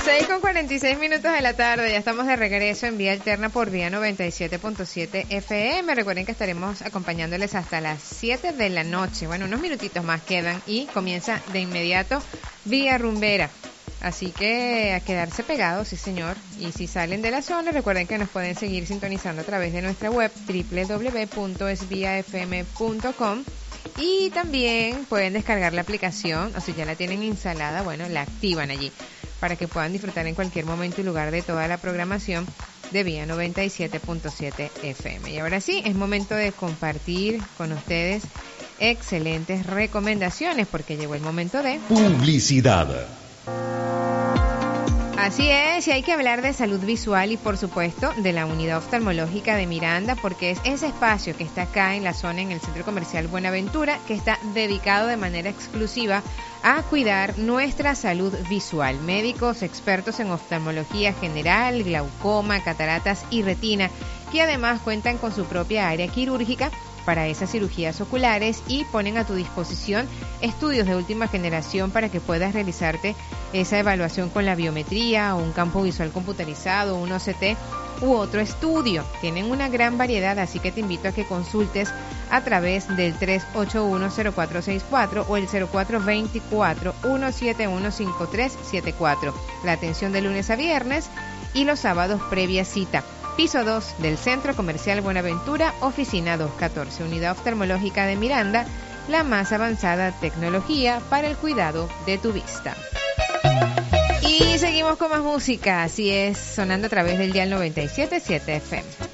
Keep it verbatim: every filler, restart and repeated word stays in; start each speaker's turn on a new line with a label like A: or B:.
A: seis con cuarenta y seis minutos de la tarde, ya estamos de regreso en Vía Alterna por Vía noventa y siete punto siete F M. Recuerden que estaremos acompañándoles hasta las siete de la noche. Bueno, unos minutitos más quedan y comienza de inmediato Vía Rumbera. Así que a quedarse pegados, sí señor. Y si salen de la zona, recuerden que nos pueden seguir sintonizando a través de nuestra web doble u doble u doble u punto es vía f m punto com. Y también pueden descargar la aplicación, o si ya la tienen instalada, bueno, la activan allí para que puedan disfrutar en cualquier momento y lugar de toda la programación de Vía noventa y siete punto siete F M. Y ahora sí, es momento de compartir con ustedes excelentes recomendaciones porque llegó el momento de
B: publicidad.
A: Así es, y hay que hablar de salud visual y por supuesto de la unidad oftalmológica de Miranda, porque es ese espacio que está acá en la zona, en el Centro Comercial Buenaventura, que está dedicado de manera exclusiva a cuidar nuestra salud visual. Médicos expertos en oftalmología general, glaucoma, cataratas y retina, que además cuentan con su propia área quirúrgica para esas cirugías oculares y ponen a tu disposición estudios de última generación para que puedas realizarte esa evaluación con la biometría o un campo visual computarizado, un O C T u otro estudio. Tienen una gran variedad, así que te invito a que consultes a través del tres ocho uno, cero cuatro seis cuatro o el cero cuatro dos cuatro, uno siete uno cinco tres siete cuatro. La atención de lunes a viernes y los sábados previa cita. Piso dos del Centro Comercial Buenaventura, oficina doscientos catorce, Unidad Oftalmológica de Miranda, la más avanzada tecnología para el cuidado de tu vista. Y seguimos con más música, así es, sonando a través del dial noventa y siete punto siete F M.